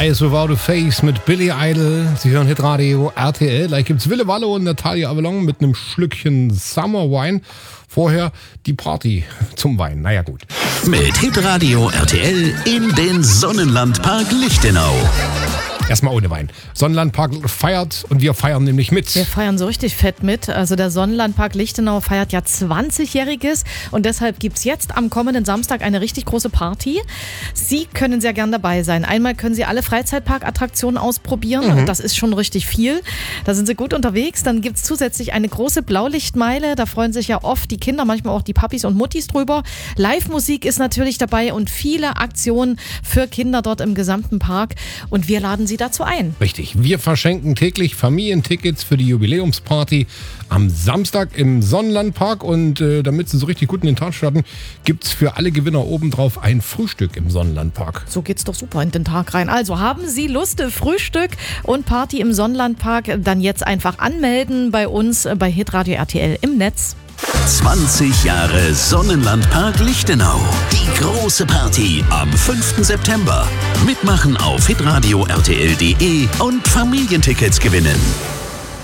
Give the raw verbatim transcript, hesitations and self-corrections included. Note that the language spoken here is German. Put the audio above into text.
Eyes Without a Face mit Billy Idol. Sie hören Hitradio R T L. Gleich gibt's Wille Wallo und Natalia Avalon mit einem Schlückchen Summer Wine. Vorher die Party zum Wein. Naja, gut. Mit Hitradio R T L in den Sonnenlandpark Lichtenau. Erstmal ohne Wein. Sonnenlandpark feiert und wir feiern nämlich mit. Wir feiern so richtig fett mit. Also der Sonnenlandpark Lichtenau feiert ja zwanzigjähriges und deshalb gibt es jetzt am kommenden Samstag eine richtig große Party. Sie können sehr gern dabei sein. Einmal können Sie alle Freizeitparkattraktionen ausprobieren. Mhm. Das ist schon richtig viel. Da sind Sie gut unterwegs. Dann gibt es zusätzlich eine große Blaulichtmeile. Da freuen sich ja oft die Kinder, manchmal auch die Papis und Muttis drüber. Live-Musik ist natürlich dabei und viele Aktionen für Kinder dort im gesamten Park. Und wir laden Sie dazu ein. Richtig. Wir verschenken täglich Familientickets für die Jubiläumsparty am Samstag im Sonnenlandpark. Und äh, damit Sie so richtig gut in den Tag starten, gibt es für alle Gewinner obendrauf ein Frühstück im Sonnenlandpark. So geht's doch super in den Tag rein. Also haben Sie Lust, Frühstück und Party im Sonnenlandpark, dann jetzt einfach anmelden bei uns bei Hitradio R T L im Netz. zwanzig Jahre Sonnenlandpark Lichtenau. Die große Party am fünften September. Mitmachen auf hitradio R T L punkt de und Familientickets gewinnen.